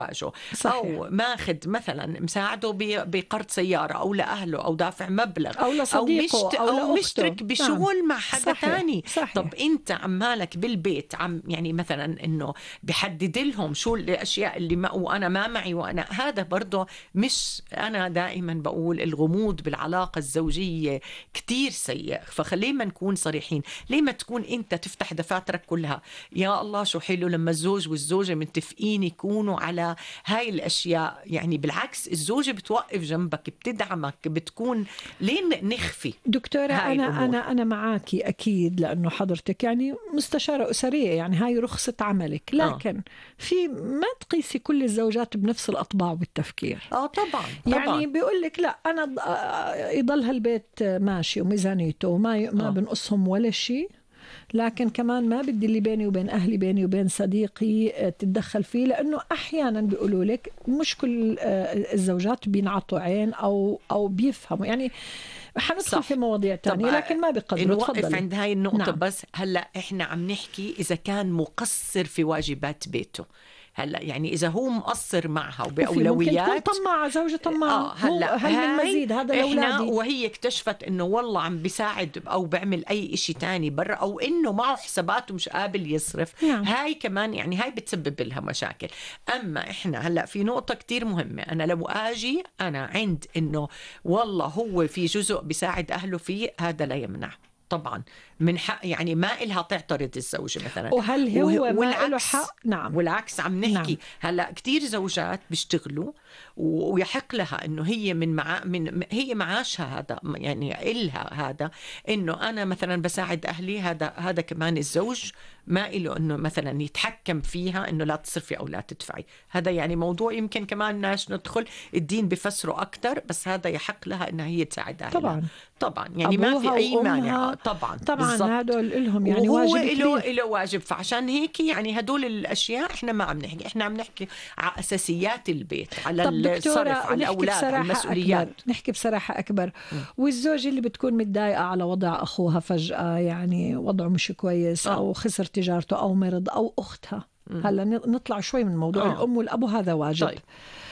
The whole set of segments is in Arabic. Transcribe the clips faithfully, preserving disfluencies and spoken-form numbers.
صحيح. أو ماخذ مثلا مساعده ب- بقرض سيارة أو لأهله أو دافع مبلغ أو لصديقه أو, مشت أو أو لأخته. مشترك بشغل نعم. مع حدا صحيح. تاني. صحيح. طب أنت عمالك بالبيت عم يعني مثلا إنه بحدد لهم شو الأشياء اللي ما وأنا ما معي وأنا هذا برضه مش. أنا دائما بقول الغموض بالعلاقة الزوجية كتير سيء. فخلينا نكون صريحين. ليه ما تكون أنت تفتح دفاترك كلها؟ يا الله شو حلو لما الزوج والزوجة متفقين يكونوا على هاي الأشياء. يعني بالعكس الزوجة بتوقف جنبك بتدعمك بتكون. ليه نخفي دكتورة هاي أنا الأمور؟ أنا أنا معاكي أكيد، لأنه حضرتك يعني مستشارة أسرية، يعني هاي رخصة عملك، لكن آه. في ما تقيسي كل الزوجات بنفس الأطباع والتفكير. آه طبعا يعني طبعا. بيقول لك لا أنا ض- آه، يضل هالبيت ماشي وميزانيته وما ي- ما آه. بنقصهم ولا شيء، لكن كمان ما بدي اللي بيني وبين أهلي بيني وبين صديقي آه، تتدخل فيه، لأنه أحيانا بيقولوا لك مش كل آه، الزوجات بينعطوا عين أو أو بيفهموا. يعني حندخل صح. في مواضيع تانية طب لكن ما بيقدروا. نوقف تفضلي. عند هاي النقطة. نعم. بس هلأ إحنا عم نحكي إذا كان مقصر في واجبات بيته. هلا يعني إذا هو مقصر معها وفي ممكن تكون وبأولويات طماعة، زوجة طماعة. آه هلا هل من هاي مزيد هذا إحنا لأولادي. وهي اكتشفت إنه والله عم بيساعد أو بعمل أي إشي تاني برا، أو إنه معه حساباته مش قابل يصرف. نعم. هاي كمان يعني هاي بتسبب لها مشاكل. أما إحنا هلا في نقطة كتير مهمة. أنا لو أجي أنا عند إنه والله هو في جزء بيساعد أهله فيه، هذا لا يمنع طبعا من حق. يعني ما إلها تعترض الزوجة مثلا. وهل هو وه- ما له حق؟ نعم. والعكس عم نحكي. نعم. هلا كتير زوجات بيشتغلوا و- ويحق لها انه هي من مع من هي معاشها هذا، يعني إلها هذا انه انا مثلا بساعد اهلي. هذا هذا كمان الزوج ما إله انه مثلا يتحكم فيها انه لا تصرفي او لا تدفعي. هذا يعني موضوع يمكن كمان ناس ندخل الدين بفسره اكثر، بس هذا يحق لها انها هي تساعد اهلها. طبعا طبعا يعني ما في أبوها اي مانع. وأمها. طبعا طبعا بالضبط. هدول لهم يعني وهو واجب له كبير. له واجب. فعشان هيك يعني هدول الاشياء احنا ما عم نحكي. احنا عم نحكي على اساسيات البيت، على طب دكتورة، الصرف، على ونحكي الاولاد، على بصراحة المسؤوليات. أكبر. نحكي بصراحة أكبر. والزوجة اللي بتكون متضايقة على وضع أخوها فجأة، يعني وضعه مش كويس آه. أو خسر تجارته أو مرض أو أختها. هلا نطلع شوي من موضوع آه. الأم والأبو، هذا واجب. طيب.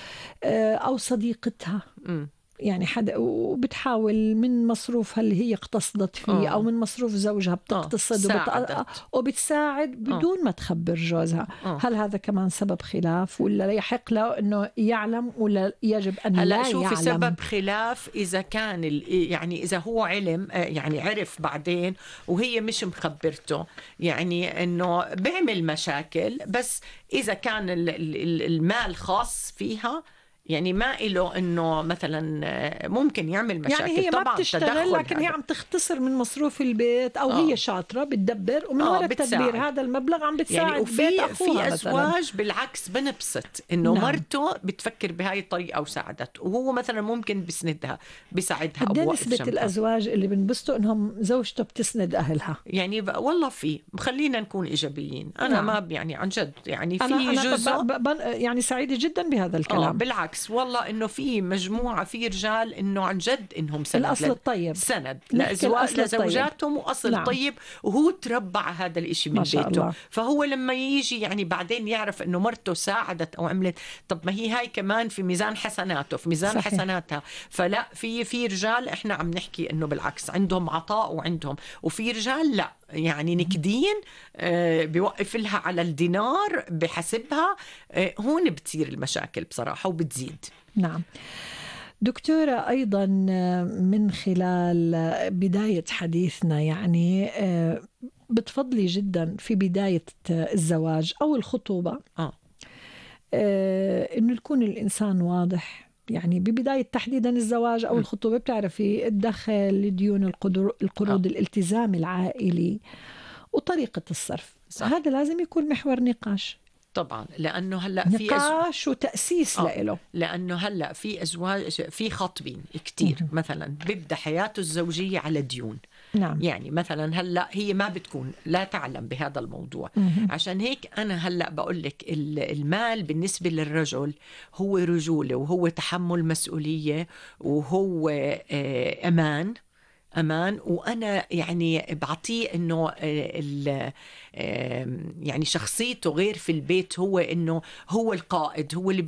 آه، أو صديقتها، مم. يعني حدا وبتحاول من مصروفها اللي هي اقتصدت فيه آه. أو من مصروف زوجها بتقتصد آه. وبت... ساعدت. وبتساعد بدون ما تخبر جوزها. آه. هل هذا كمان سبب خلاف، ولا لا يحق له أنه يعلم، ولا يجب أن لا هلا يعلم؟ شوفي سبب خلاف إذا كان ال- يعني إذا هو علم، آه، يعني عرف بعدين وهي مش مخبرته، يعني إنه بيعمل مشاكل. بس إذا كان ال- ال- المال خاص فيها، يعني ما إله إنه مثلا آه، ممكن يعمل مشاكل. يعني هي ما طبعا بتشتغل، تدخل لكن هي هذا. عم تختصر من مصروف البيت، أو آه. هي شاطرة بتدبر ومن آه، وراء بتساعد. التدبير هذا المبلغ عم بتساعد يعني بيت وفي أخوها في مثلا. ازواج بالعكس بنبسط انه نعم. مرته بتفكر بهاي الطريقه وساعدت، وهو مثلا ممكن بسندها بيساعدها قد او إيه واقف نسبة جنبها. الأزواج اللي بنبسطوا إنهم زوجته بتسند أهلها؟ يعني ب- والله في خلينا نكون ايجابيين. انا نعم. ما ب- يعني عن جد يعني في أنا أنا جزء. ب... ب... ب... يعني سعيدة جدا بهذا آه الكلام. بالعكس والله انه في مجموعه في رجال انه عن جد انهم سند الأصل لل- الطيب. سند نحكي لأزواج الأصل الطيب. لزوجاتهم واصل نعم. طيب، وهو تربى على هذا الاشي من ما شاء بيته. الله. فهو لما يجي يعني بعدين يعرف انه مرته ساعدت او عملت، طب ما هي هاي كمان في ميزان حسناته، في ميزان صحيح. حسناتها. فلا في في رجال احنا عم نحكي انه بالعكس عندهم عطاء وعندهم، وفي رجال لا يعني نكدين، آه بيوقف لها على الدينار بحسبها. آه هون بتصير المشاكل بصراحة وبتزيد. نعم دكتورة، أيضا من خلال بداية حديثنا يعني بتفضلي جدا في بداية الزواج أو الخطوبة آه. إنه يكون الإنسان واضح. يعني ببداية تحديدا الزواج أو م. الخطوبة بتعرفي الدخل، ديون القدر- القروض، آه. الالتزام العائلي، وطريقة الصرف. صح. هذا لازم يكون محور نقاش. طبعا لأنه هلأ في نقاش وتأسيس آه. له. لأنه هلأ في أزواج في خاطبين كتير مم. مثلا بيبدأ حياته الزوجية على ديون. نعم. يعني مثلا هلأ هي ما بتكون لا تعلم بهذا الموضوع. مم. عشان هيك أنا هلأ بقول لك المال بالنسبة للرجل هو رجولة، وهو تحمل مسؤولية، وهو آه، أمان. أمان، وأنا يعني بعطيه إنه ال- يعني شخصيته غير في البيت، هو إنه هو القائد، هو اللي